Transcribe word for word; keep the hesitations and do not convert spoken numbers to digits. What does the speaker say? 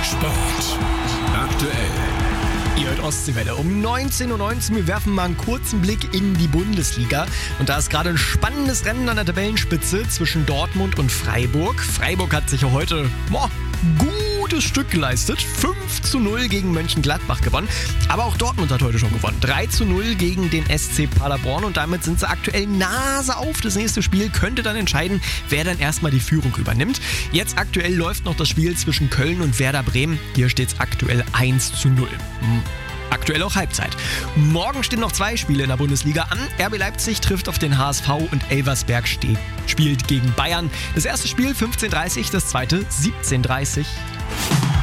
Sport aktuell. Ihr hört Ostseewelle um neunzehn Uhr neunzehn. Wir werfen mal einen kurzen Blick in die Bundesliga. Und da ist gerade ein spannendes Rennen an der Tabellenspitze zwischen Dortmund und Freiburg. Freiburg hat sich ja heute boah, gutes Stück geleistet. fünf zu null gegen Mönchengladbach gewonnen. Aber auch Dortmund hat heute schon gewonnen. drei zu null gegen den S C Paderborn. Und damit sind sie aktuell Nase auf. Das nächste Spiel könnte dann entscheiden, wer dann erstmal die Führung übernimmt. Jetzt aktuell läuft noch das Spiel zwischen Köln und Werder Bremen. Hier steht es aktuell eins zu null. Aktuell auch Halbzeit. Morgen stehen noch zwei Spiele in der Bundesliga an. R B Leipzig trifft auf den H S V und Elversberg steht, spielt gegen Bayern. Das erste Spiel fünfzehn Uhr dreißig, das zweite siebzehn Uhr dreißig.